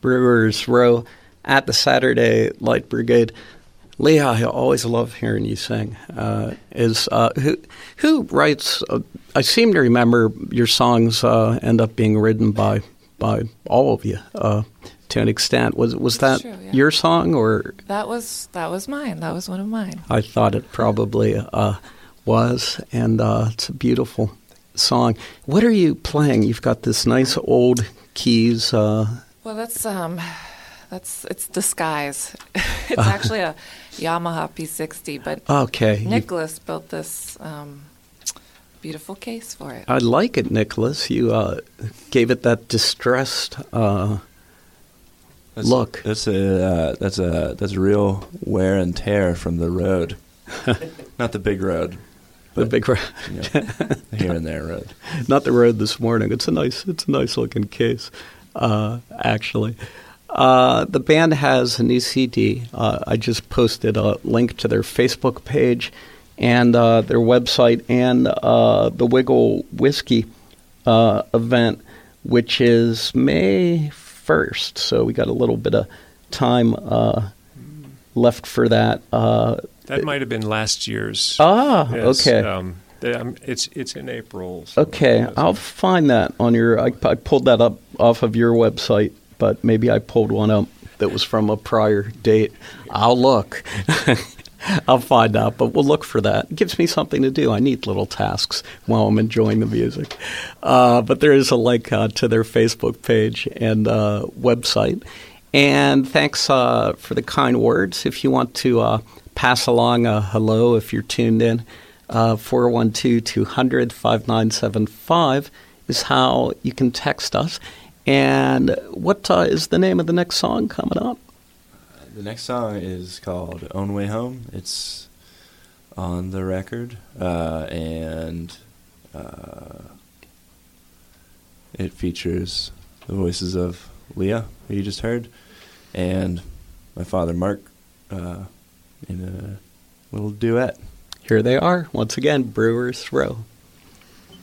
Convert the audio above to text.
Brewers Row at the Saturday Light Brigade. Leah, I always love hearing you sing. Who writes? I seem to remember your songs end up being written by all of you to an extent. Was that true, yeah. your song or That was mine. That was one of mine. I thought it probably was, and it's a beautiful song. What are you playing? You've got this nice old keys. Well, it's Disguise. It's actually a Yamaha P60, but Okay. Nicholas built this beautiful case for it. I like it, Nicholas. You gave it that distressed look. That's a real wear and tear from the road. Not the big road. The big road. You know, here and there road. Not the road this morning. It's a nice looking case, actually. The band has a new CD. I just posted a link to their Facebook page and their website and the Wiggle Whiskey event, which is May 1st. So we got a little bit of time left for that. That might have been last year's. Yes, okay. It's in April. So okay, I'll find that on your. I pulled that up off of your website, but maybe I pulled one up that was from a prior date. I'll look. I'll find out, but we'll look for that. It gives me something to do. I need little tasks while I'm enjoying the music. But there is a link to their Facebook page and website. And thanks for the kind words. If you want to pass along a hello if you're tuned in, 412-200-5975 is how you can text us. And what is the name of the next song coming up? The next song is called Own Way Home. It's on the record, and it features the voices of Leah, who you just heard, and my father, Mark, in a little duet. Here they are, once again, Brewers Row.